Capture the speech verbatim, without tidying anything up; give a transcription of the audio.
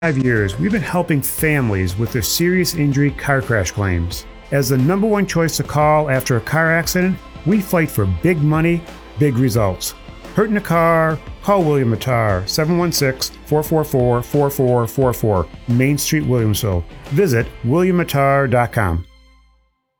Five years, we've been helping families with their serious injury car crash claims. As the number one choice to call after a car accident, we fight for big money, big results. Hurt in a car? Call William Mattar, seven one six, four four four, four four four four, Main Street, Williamsville. Visit william mattar dot com.